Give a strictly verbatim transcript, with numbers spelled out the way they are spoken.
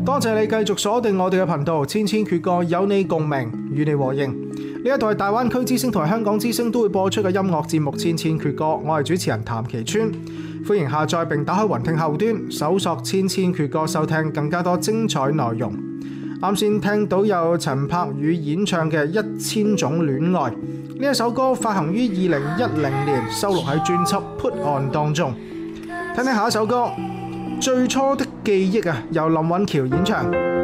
多謝你繼續鎖定我哋嘅頻道，千千闕歌有你共鳴，與你和應。呢一台係大灣區之聲同香港之聲都會播出嘅音樂節目《千千闕歌》，我係主持人譚其川，歡迎下載並打開雲聽後端，搜索《千千闕歌》收聽更加多精彩內容。啱先聽到有陳柏宇演唱嘅《一千種戀愛》，呢一首歌發行於二零一零年，收錄喺專輯《Put On》當中。聽聽下一首歌《最初的記憶》啊，由林允喬演唱。